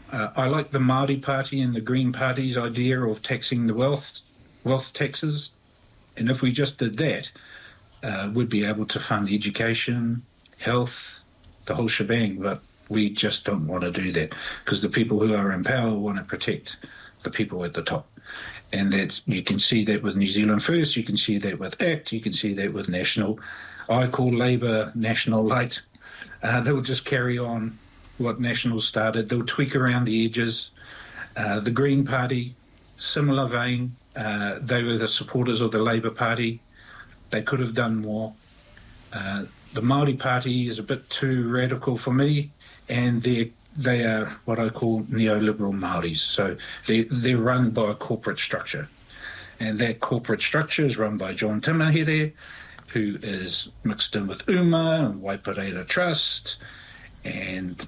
I like the Māori Party and the Green Party's idea of taxing the wealth taxes, and if we just did that, we'd be able to fund education, health, the whole shebang. But we just don't want to do that because the people who are in power want to protect the people at the top. And that you can see that with New Zealand First, you can see that with ACT, you can see that with National. I call Labour National Light. They'll just carry on what National started. They'll tweak around the edges. The Green Party, similar vein. They were the supporters of the Labour Party. They could have done more. The Māori Party is a bit too radical for me, and they are what I call neoliberal Māoris. So they're run by a corporate structure. And that corporate structure is run by John Tamahere, who is mixed in with UMA and Waipareira Trust, and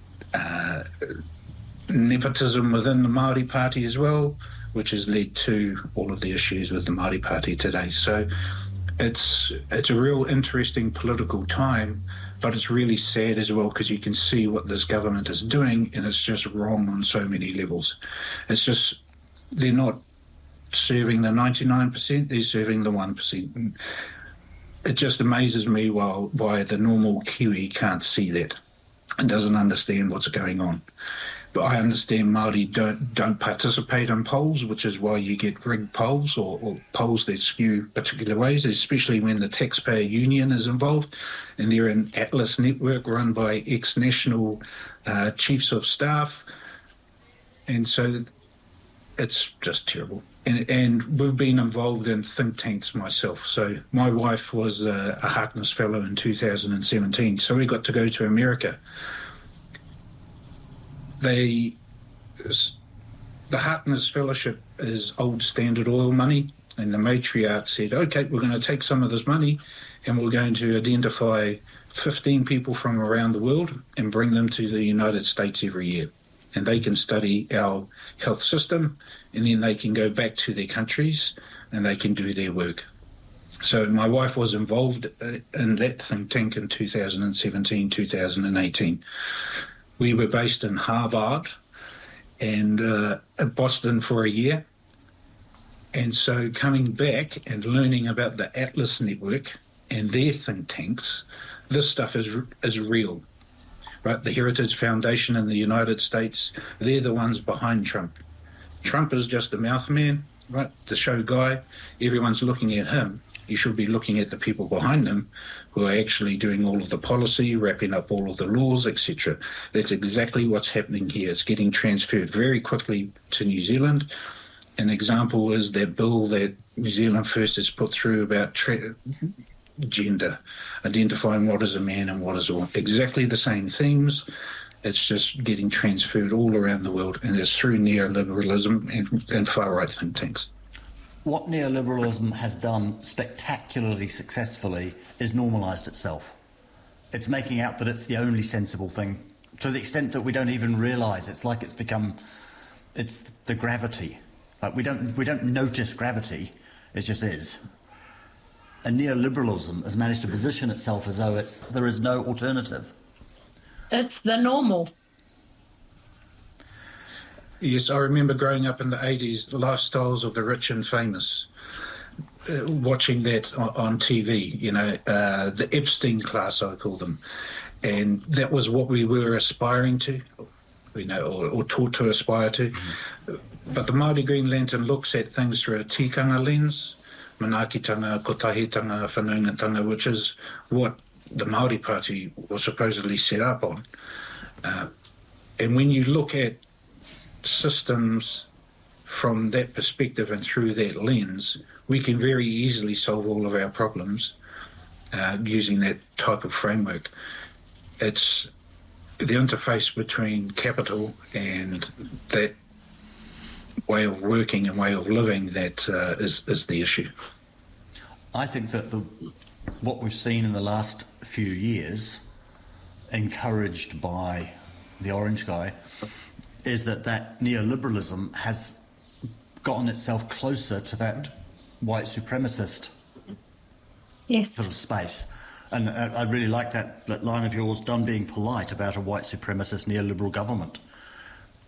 nepotism within the Māori Party as well, which has led to all of the issues with the Māori Party today. So it's a real interesting political time, but it's really sad as well because you can see what this government is doing, and it's just wrong on so many levels. It's just they're not serving the 99%, they're serving the 1%. And it just amazes me why the normal Kiwi can't see that and doesn't understand what's going on. But I understand Māori don't participate in polls, which is why you get rigged polls or polls that skew particular ways, especially when the taxpayer union is involved. And they're an Atlas network run by ex-national chiefs of staff. And so it's just terrible. And we've been involved in think tanks myself. So my wife was a Harkness Fellow in 2017, so we got to go to America. The Harkness Fellowship is old Standard Oil money, and the matriarch said, okay, we're going to take some of this money and we're going to identify 15 people from around the world and bring them to the United States every year. And they can study our health system, and then they can go back to their countries and they can do their work. So my wife was involved in that think tank in 2017, 2018. We were based in Harvard and Boston for a year. And so coming back and learning about the Atlas Network and their think tanks, this stuff is real. Right, the Heritage Foundation in the United States, they're the ones behind Trump. Trump is just a mouth man, right, the show guy. Everyone's looking at him. You should be looking at the people behind him who are actually doing all of the policy, wrapping up all of the laws, etc. That's exactly what's happening here. It's getting transferred very quickly to New Zealand. An example is that bill that New Zealand First has put through about gender, identifying what is a man and what is a woman. Exactly the same themes. It's just getting transferred all around the world, and it's through neoliberalism and far-right think tanks. What neoliberalism has done spectacularly successfully is normalised itself. It's making out that it's the only sensible thing, to the extent that we don't even realise. It's like it's the gravity. Like we don't notice gravity. It just is. And neoliberalism has managed to position itself as though there is no alternative. It's the normal. Yes, I remember growing up in the 80s, the lifestyles of the rich and famous, watching that on TV, the Epstein class, I call them. And that was what we were aspiring to, or taught to aspire to. But the Māori Green Lantern looks at things through a tikanga lens, manaakitanga, kotahitanga, whanaungatanga, which is what the Māori Party was supposedly set up on. And when you look at systems from that perspective and through that lens, we can very easily solve all of our problems using that type of framework. It's the interface between capital and that way of working and way of living that is the issue. I think that what we've seen in the last few years, encouraged by the orange guy, is that neoliberalism has gotten itself closer to that white supremacist sort of space. And I really like that line of yours, done being polite, about a white supremacist neoliberal government.